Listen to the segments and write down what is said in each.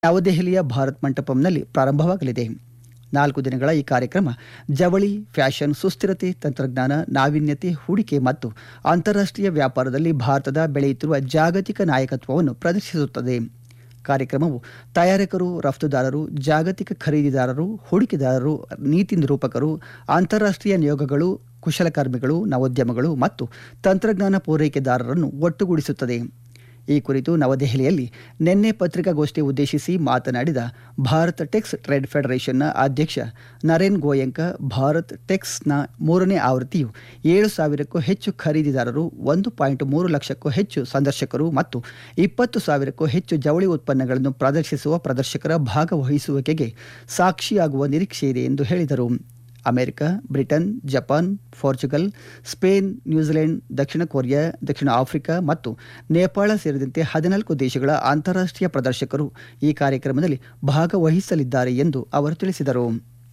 ನವದೆಹಲಿಯ ಭಾರತ್ ಮಂಟಪಂನಲ್ಲಿ ಪ್ರಾರಂಭವಾಗಲಿದೆ. 4 ದಿನಗಳ ಈ ಕಾರ್ಯಕ್ರಮ ಜವಳಿ, ಫ್ಯಾಷನ್, ಸುಸ್ಥಿರತೆ, ತಂತ್ರಜ್ಞಾನ, ನಾವೀನ್ಯತೆ, ಹೂಡಿಕೆ ಮತ್ತು ಅಂತಾರಾಷ್ಟ್ರೀಯ ವ್ಯಾಪಾರದಲ್ಲಿ ಭಾರತದ ಬೆಳೆಯುತ್ತಿರುವ ಜಾಗತಿಕ ನಾಯಕತ್ವವನ್ನು ಪ್ರದರ್ಶಿಸುತ್ತದೆ. ಕಾರ್ಯಕ್ರಮವು ತಯಾರಕರು, ರಫ್ತುದಾರರು, ಜಾಗತಿಕ ಖರೀದಿದಾರರು, ಹೂಡಿಕೆದಾರರು, ನೀತಿ ನಿರೂಪಕರು, ಅಂತಾರಾಷ್ಟ್ರೀಯ ನಿಯೋಗಗಳು, ಕುಶಲಕರ್ಮಿಗಳು, ನವೋದ್ಯಮಗಳು ಮತ್ತು ತಂತ್ರಜ್ಞಾನ ಪೂರೈಕೆದಾರರನ್ನು ಒಟ್ಟುಗೂಡಿಸುತ್ತದೆ. ಈ ಕುರಿತು ನವದೆಹಲಿಯಲ್ಲಿ ನಿನ್ನೆ ಪತ್ರಿಕಾಗೋಷ್ಠಿ ಉದ್ದೇಶಿಸಿ ಮಾತನಾಡಿದ ಭಾರತ್ ಟೆಕ್ಸ್ ಟ್ರೇಡ್ ಫೆಡರೇಷನ್ನ ಅಧ್ಯಕ್ಷ ನರೇನ್ ಗೋಯಂಕ, ಭಾರತ್ ಟೆಕ್ಸ್ನ 3ನೇ ಆವೃತ್ತಿಯು 7,000ಕ್ಕೂ ಹೆಚ್ಚು ಖರೀದಿದಾರರು, 1.3 ಲಕ್ಷಕ್ಕೂ ಹೆಚ್ಚು ಸಂದರ್ಶಕರು ಮತ್ತು 20,000ಕ್ಕೂ ಹೆಚ್ಚು ಜವಳಿ ಉತ್ಪನ್ನಗಳನ್ನು ಪ್ರದರ್ಶಿಸುವ ಪ್ರದರ್ಶಕರ ಭಾಗವಹಿಸುವಿಕೆಗೆ ಸಾಕ್ಷಿಯಾಗುವ ನಿರೀಕ್ಷೆಯಿದೆ ಎಂದು ಹೇಳಿದರು. America, Britain, Japan, Portugal, Spain, New Zealand, ದಕ್ಷಿಣ ಕೊರಿಯಾ, ದಕ್ಷಿಣ ಆಫ್ರಿಕಾ ಮತ್ತು ನೇಪಾಳ ಸೇರಿದಂತೆ 14 ದೇಶಗಳ ಅಂತಾರಾಷ್ಟ್ರೀಯ ಪ್ರದರ್ಶಕರು ಈ ಕಾರ್ಯಕ್ರಮದಲ್ಲಿ ಭಾಗವಹಿಸಲಿದ್ದಾರೆ ಎಂದು ಅವರು ತಿಳಿಸಿದರು.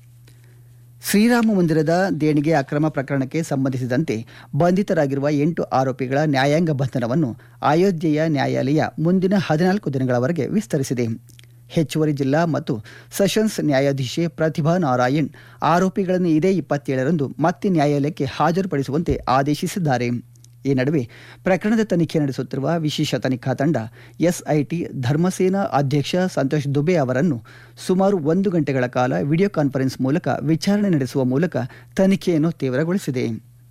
ಶ್ರೀರಾಮ ಮಂದಿರದ ದೇಣಿಗೆ ಅಕ್ರಮ ಪ್ರಕರಣಕ್ಕೆ ಸಂಬಂಧಿಸಿದಂತೆ ಬಂಧಿತರಾಗಿರುವ 8 ಆರೋಪಿಗಳ ನ್ಯಾಯಾಂಗ ಬಂಧನವನ್ನು ಅಯೋಧ್ಯೆಯ ನ್ಯಾಯಾಲಯ ಮುಂದಿನ 14 ದಿನಗಳವರೆಗೆ ವಿಸ್ತರಿಸಿದೆ. ಹೆಚ್ಚುವರಿ ಜಿಲ್ಲಾ ಮತ್ತು ಸೆಷನ್ಸ್ ನ್ಯಾಯಾಧೀಶೆ ಪ್ರತಿಭಾ ನಾರಾಯಣ್ ಆರೋಪಿಗಳನ್ನು ಇದೇ 27ರಂದು ಮತ್ತೆ ನ್ಯಾಯಾಲಯಕ್ಕೆ ಹಾಜರುಪಡಿಸುವಂತೆ ಆದೇಶಿಸಿದ್ದಾರೆ. ಈ ನಡುವೆ ಪ್ರಕರಣದ ತನಿಖೆ ನಡೆಸುತ್ತಿರುವ ವಿಶೇಷ ತನಿಖಾ ತಂಡ ಎಸ್ಐಟಿ ಧರ್ಮಸೇನಾ ಅಧ್ಯಕ್ಷ ಸಂತೋಷ್ ದುಬೆ ಅವರನ್ನು ಸುಮಾರು 1 ಗಂಟೆಗಳ ಕಾಲ ವಿಡಿಯೋ ಕಾನ್ಫರೆನ್ಸ್ ಮೂಲಕ ವಿಚಾರಣೆ ನಡೆಸುವ ಮೂಲಕ ತನಿಖೆಯನ್ನು ತೀವ್ರಗೊಳಿಸಿದೆ.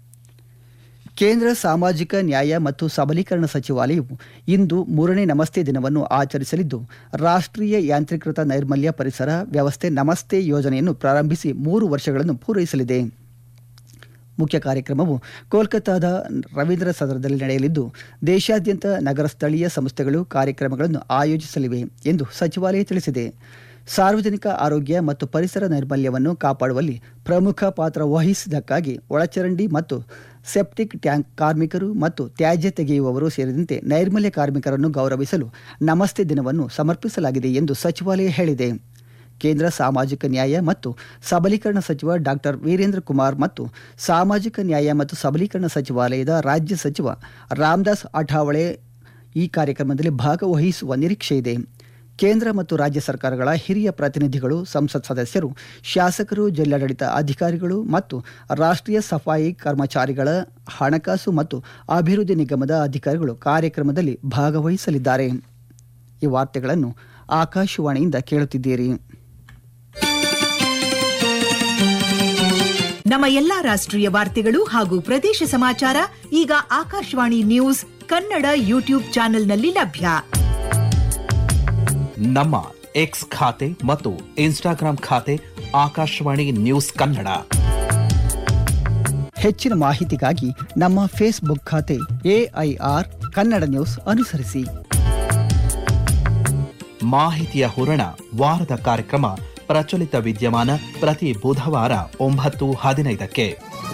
ಕೇಂದ್ರ ಸಾಮಾಜಿಕ ನ್ಯಾಯ ಮತ್ತು ಸಬಲೀಕರಣ ಸಚಿವಾಲಯವು ಇಂದು 3ನೇ ನಮಸ್ತೆ ದಿನವನ್ನು ಆಚರಿಸಲಿದ್ದು, ರಾಷ್ಟ್ರೀಯ ಯಾಂತ್ರೀಕೃತ ನೈರ್ಮಲ್ಯ ಪರಿಸರ ವ್ಯವಸ್ಥೆ ನಮಸ್ತೆ ಯೋಜನೆಯನ್ನು ಪ್ರಾರಂಭಿಸಿ 3 ವರ್ಷಗಳನ್ನು ಪೂರೈಸಲಿದೆ. ಮುಖ್ಯ ಕಾರ್ಯಕ್ರಮವು ಕೋಲ್ಕತ್ತಾದ ರವೀಂದ್ರ ಸದನದಲ್ಲಿ ನಡೆಯಲಿದ್ದು, ದೇಶಾದ್ಯಂತ ನಗರ ಸ್ಥಳೀಯ ಸಂಸ್ಥೆಗಳು ಕಾರ್ಯಕ್ರಮಗಳನ್ನು ಆಯೋಜಿಸಲಿವೆ ಎಂದು ಸಚಿವಾಲಯ ತಿಳಿಸಿದೆ. ಸಾರ್ವಜನಿಕ ಆರೋಗ್ಯ ಮತ್ತು ಪರಿಸರ ನೈರ್ಮಲ್ಯವನ್ನು ಕಾಪಾಡುವಲ್ಲಿ ಪ್ರಮುಖ ಪಾತ್ರ ವಹಿಸಿದ್ದಕ್ಕಾಗಿ ಒಳಚರಂಡಿ ಮತ್ತು ಸೆಪ್ಟಿಕ್ ಟ್ಯಾಂಕ್ ಕಾರ್ಮಿಕರು ಮತ್ತು ತ್ಯಾಜ್ಯ ತೆಗೆಯುವವರು ಸೇರಿದಂತೆ ನೈರ್ಮಲ್ಯ ಕಾರ್ಮಿಕರನ್ನು ಗೌರವಿಸಲು ನಮಸ್ತೆ ದಿನವನ್ನು ಸಮರ್ಪಿಸಲಾಗಿದೆ ಎಂದು ಸಚಿವಾಲಯ ಹೇಳಿದೆ. ಕೇಂದ್ರ ಸಾಮಾಜಿಕ ನ್ಯಾಯ ಮತ್ತು ಸಬಲೀಕರಣ ಸಚಿವ ಡಾಕ್ಟರ್ ವೀರೇಂದ್ರ ಕುಮಾರ್ ಮತ್ತು ಸಾಮಾಜಿಕ ನ್ಯಾಯ ಮತ್ತು ಸಬಲೀಕರಣ ಸಚಿವಾಲಯದ ರಾಜ್ಯ ಸಚಿವ ರಾಮದಾಸ್ ಅಠಾವಳೆ ಈ ಕಾರ್ಯಕ್ರಮದಲ್ಲಿ ಭಾಗವಹಿಸುವ ನಿರೀಕ್ಷೆಯಿದೆ. ಕೇಂದ್ರ ಮತ್ತು ರಾಜ್ಯ ಸರ್ಕಾರಗಳ ಹಿರಿಯ ಪ್ರತಿನಿಧಿಗಳು, ಸಂಸತ್ ಸದಸ್ಯರು, ಶಾಸಕರು, ಜಿಲ್ಲಾಡಳಿತ ಅಧಿಕಾರಿಗಳು ಮತ್ತು ರಾಷ್ಟ್ರೀಯ ಸಫಾಯಿ ಕರ್ಮಚಾರಿಗಳ ಹಣಕಾಸು ಮತ್ತು ಅಭಿವೃದ್ಧಿ ನಿಗಮದ ಅಧಿಕಾರಿಗಳು ಕಾರ್ಯಕ್ರಮದಲ್ಲಿ ಭಾಗವಹಿಸಲಿದ್ದಾರೆ. ಈ ವಾರ್ತೆಗಳನ್ನು ಆಕಾಶವಾಣಿಯಿಂದ ಕೇಳುತ್ತಿದ್ದೀರಿ. ನಮ್ಮ ಎಲ್ಲಾ ರಾಷ್ಟ್ರೀಯ ವಾರ್ತೆಗಳು ಹಾಗೂ ಪ್ರದೇಶ ಸಮಾಚಾರ ಈಗ ಆಕಾಶವಾಣಿ ನ್ಯೂಸ್ ಕನ್ನಡ ಯೂಟ್ಯೂಬ್ ಚಾನೆಲ್ನಲ್ಲಿ ಲಭ್ಯ. ನಮ್ಮ ಎಕ್ಸ್ ಖಾತೆ ಮತ್ತು ಇನ್ಸ್ಟಾಗ್ರಾಂ ಖಾತೆ ಆಕಾಶವಾಣಿ ನ್ಯೂಸ್ ಕನ್ನಡ. ಹೆಚ್ಚಿನ ಮಾಹಿತಿಗಾಗಿ ನಮ್ಮ ಫೇಸ್ಬುಕ್ ಖಾತೆ AIR ಕನ್ನಡ ನ್ಯೂಸ್ ಅನುಸರಿಸಿ. ಮಾಹಿತಿಯ ಹೂರಣ ವಾರದ ಕಾರ್ಯಕ್ರಮ ಪ್ರಚಲಿತ ವಿದ್ಯಮಾನ ಪ್ರತಿ ಬುಧವಾರ 9:15ಕ್ಕೆ.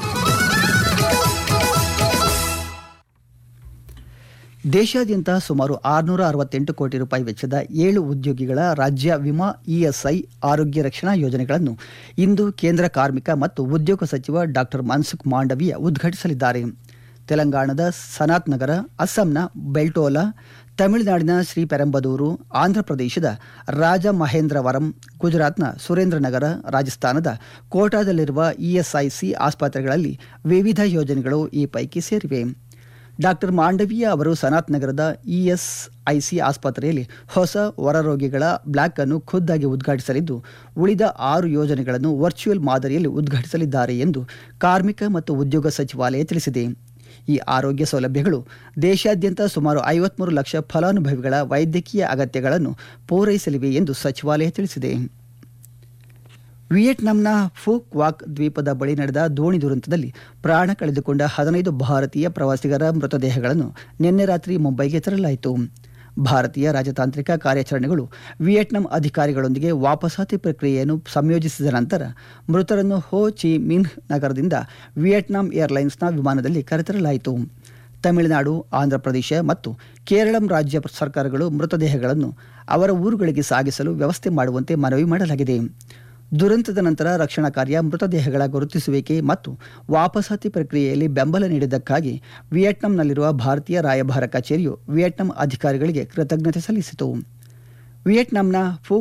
ದೇಶಾದ್ಯಂತ ಸುಮಾರು 668 ಕೋಟಿ ರೂಪಾಯಿ ವೆಚ್ಚದ 7 ಉದ್ಯೋಗಿಗಳ ರಾಜ್ಯ ವಿಮಾ ESI ಆರೋಗ್ಯ ರಕ್ಷಣಾ ಯೋಜನೆಗಳನ್ನು ಇಂದು ಕೇಂದ್ರ ಕಾರ್ಮಿಕ ಮತ್ತು ಉದ್ಯೋಗ ಸಚಿವ ಡಾಕ್ಟರ್ ಮನ್ಸುಖ್ ಮಾಂಡವೀಯ ಉದ್ಘಾಟಿಸಲಿದ್ದಾರೆ. ತೆಲಂಗಾಣದ ಸನಾತ್ ನಗರ, ಅಸ್ಸಾಂನ ಬೆಲ್ಟೋಲಾ, ತಮಿಳುನಾಡಿನ ಶ್ರೀಪೆರಂಬದೂರು, ಆಂಧ್ರಪ್ರದೇಶದ ರಾಜಮಹೇಂದ್ರವರಂ, ಗುಜರಾತ್ನ ಸುರೇಂದ್ರನಗರ, ರಾಜಸ್ಥಾನದ ಕೋಟಾದಲ್ಲಿರುವ ESIC ಆಸ್ಪತ್ರೆಗಳಲ್ಲಿ ವಿವಿಧ ಯೋಜನೆಗಳು ಈ ಪೈಕಿ ಸೇರಿವೆ. ಡಾಕ್ಟರ್ ಮಾಂಡವೀಯ ಅವರು ಸನಾತ್ ನಗರದ ESIC ಆಸ್ಪತ್ರೆಯಲ್ಲಿ ಹೊಸ ಹೊರರೋಗಿಗಳ ಬ್ಲಾಕ್ ಅನ್ನು ಖುದ್ದಾಗಿ ಉದ್ಘಾಟಿಸಲಿದ್ದು, ಉಳಿದ 6 ಯೋಜನೆಗಳನ್ನು ವರ್ಚುವಲ್ ಮಾದರಿಯಲ್ಲಿ ಉದ್ಘಾಟಿಸಲಿದ್ದಾರೆ ಎಂದು ಕಾರ್ಮಿಕ ಮತ್ತು ಉದ್ಯೋಗ ಸಚಿವಾಲಯ ತಿಳಿಸಿದೆ. ಈ ಆರೋಗ್ಯ ಸೌಲಭ್ಯಗಳು ದೇಶಾದ್ಯಂತ ಸುಮಾರು 53 ಲಕ್ಷ ಫಲಾನುಭವಿಗಳ ವೈದ್ಯಕೀಯ ಅಗತ್ಯಗಳನ್ನು ಪೂರೈಸಲಿವೆ ಎಂದು ಸಚಿವಾಲಯ ತಿಳಿಸಿದೆ. ವಿಯೆಟ್ನಾಂನ ಫೂಕ್ ವಾಕ್ ದ್ವೀಪದ ಬಳಿ ನಡೆದ ದೋಣಿ ದುರಂತದಲ್ಲಿ ಪ್ರಾಣ ಕಳೆದುಕೊಂಡ 15 ಭಾರತೀಯ ಪ್ರವಾಸಿಗರ ಮೃತದೇಹಗಳನ್ನು ನಿನ್ನೆ ರಾತ್ರಿ ಮುಂಬೈಗೆ ತರಲಾಯಿತು. ಭಾರತೀಯ ರಾಜತಾಂತ್ರಿಕ ಕಾರ್ಯಾಚರಣೆಗಳು ವಿಯೆಟ್ನಾಂ ಅಧಿಕಾರಿಗಳೊಂದಿಗೆ ವಾಪಸಾತಿ ಪ್ರಕ್ರಿಯೆಯನ್ನು ಸಂಯೋಜಿಸಿದ ನಂತರ ಮೃತರನ್ನು ಹೋ ಚಿ ಮಿನ್ಹ್ ನಗರದಿಂದ ವಿಯೆಟ್ನಾಂ ಏರ್ಲೈನ್ಸ್ನ ವಿಮಾನದಲ್ಲಿ ಕರೆತರಲಾಯಿತು. ತಮಿಳುನಾಡು, ಆಂಧ್ರಪ್ರದೇಶ ಮತ್ತು ಕೇರಳಂ ರಾಜ್ಯ ಸರ್ಕಾರಗಳು ಮೃತದೇಹಗಳನ್ನು ಅವರ ಊರುಗಳಿಗೆ ಸಾಗಿಸಲು ವ್ಯವಸ್ಥೆ ಮಾಡುವಂತೆ ಮನವಿ ಮಾಡಲಾಗಿದೆ. ದುರಂತದ ನಂತರ ರಕ್ಷಣಾ ಕಾರ್ಯ, ಮೃತದೇಹಗಳ ಗುರುತಿಸುವಿಕೆ ಮತ್ತು ವಾಪಸಾತಿ ಪ್ರಕ್ರಿಯೆಯಲ್ಲಿ ಬೆಂಬಲ ನೀಡಿದ್ದಕ್ಕಾಗಿ ವಿಯೆಟ್ನಾಂನಲ್ಲಿರುವ ಭಾರತೀಯ ರಾಯಭಾರ ಕಚೇರಿಯು ವಿಯೆಟ್ನಾಂ ಅಧಿಕಾರಿಗಳಿಗೆ ಕೃತಜ್ಞತೆ ಸಲ್ಲಿಸಿತು. ವಿಯೆಟ್ನಾಂನ ಫೂಕ್